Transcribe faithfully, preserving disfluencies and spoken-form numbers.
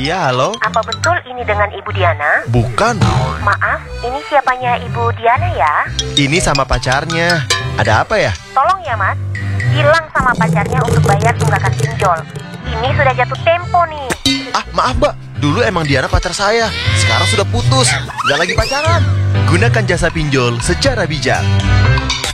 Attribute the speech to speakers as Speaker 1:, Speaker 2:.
Speaker 1: iya, halo?
Speaker 2: Apa betul ini dengan Ibu Diana?
Speaker 1: Bukan.
Speaker 2: Maaf, ini siapanya Ibu Diana ya?
Speaker 1: Ini sama pacarnya. Ada apa ya?
Speaker 2: Tolong ya mas, bilang sama pacarnya untuk bayar tunggakan pinjol. Ini sudah jatuh tempo nih.
Speaker 1: Ah, maaf mbak, dulu emang Diana pacar saya. Sekarang sudah putus, nggak lagi pacaran. Gunakan jasa pinjol secara bijak.